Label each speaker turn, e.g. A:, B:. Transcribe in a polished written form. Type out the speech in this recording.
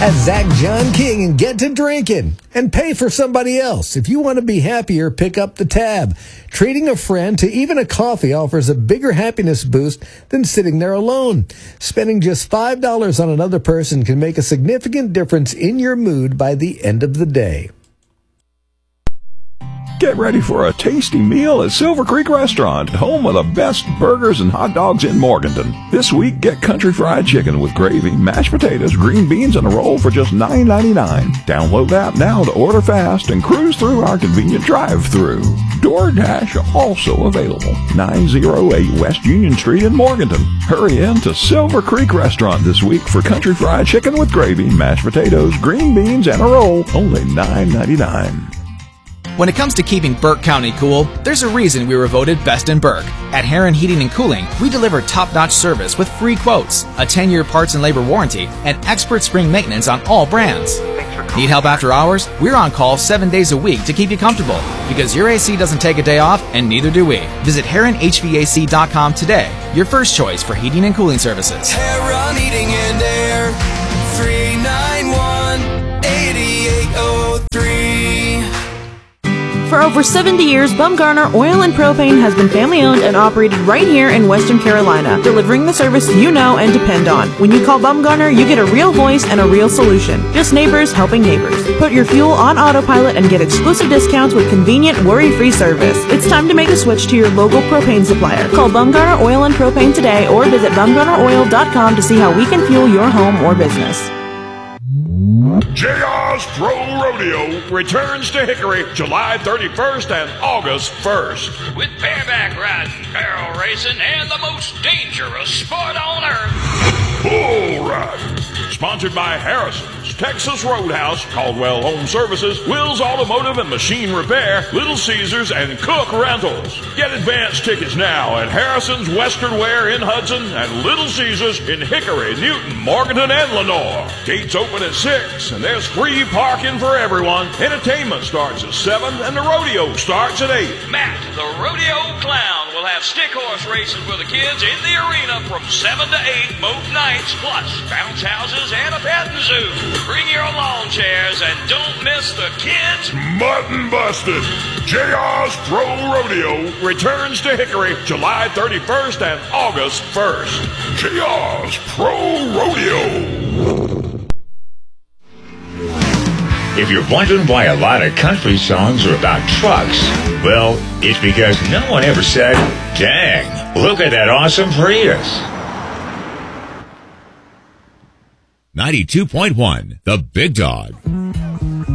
A: At Zach John King and get to drinking and pay for somebody else. If you want to be happier, pick up the tab. Treating a friend to even a coffee offers a bigger happiness boost than sitting there alone. Spending just $5 on another person can make a significant difference in your mood by the end of the day.
B: Get ready for a tasty meal at Silver Creek Restaurant, home of the best burgers and hot dogs in Morganton. This week, get country fried chicken with gravy, mashed potatoes, green beans, and a roll for just $9.99. Download the app now to order fast and cruise through our convenient drive-thru. DoorDash also available. 908 West Union Street in Morganton. Hurry in to Silver Creek Restaurant this week for country fried chicken with gravy, mashed potatoes, green beans, and a roll. Only $9.99.
C: When it comes to keeping Burke County cool, there's a reason we were voted best in Burke. At Heron Heating and Cooling, we deliver top-notch service with free quotes, a 10-year parts and labor warranty, and expert spring maintenance on all brands. Need help after hours? We're on call 7 days a week to keep you comfortable, because your AC doesn't take a day off, and neither do we. Visit HeronHVAC.com today, your first choice for heating and cooling services.
D: Heron Heating and Air, 391-8803.
E: For over 70 years, Bumgarner Oil and Propane has been family-owned and operated right here in Western Carolina, delivering the service you know and depend on. When you call Bumgarner, you get a real voice and a real solution. Just neighbors helping neighbors. Put your fuel on autopilot and get exclusive discounts with convenient, worry-free service. It's time to make a switch to your local propane supplier. Call Bumgarner Oil and Propane today or visit BumgarnerOil.com to see how we can fuel your home or business.
F: JR's Pro Rodeo returns to Hickory July 31st and August 1st.
G: With bareback riding, barrel racing, and the most dangerous sport on earth.
F: Bull riding. Sponsored by Harrison's, Texas Roadhouse, Caldwell Home Services, Will's Automotive and Machine Repair, Little Caesars, and Cook Rentals. Get advance tickets now at Harrison's Western Wear in Hudson and Little Caesars in Hickory, Newton, Morganton, and Lenore. Gates open at 6, and there's free parking for everyone. Entertainment starts at 7, and the rodeo starts at 8.
G: Matt, the rodeo clown, will have stick horse races for the kids in the arena from 7 to 8 both nights, plus bounce houses and a petting zoo. Bring your lawn chairs and don't miss the kids'
F: Mutton Busted. JR's Pro Rodeo returns to Hickory July 31st and August 1st. JR's Pro Rodeo.
H: If you're wondering why a lot of country songs are about trucks, well, it's because no one ever said, dang, look at that awesome Prius.
I: 92.1, The Big Dog.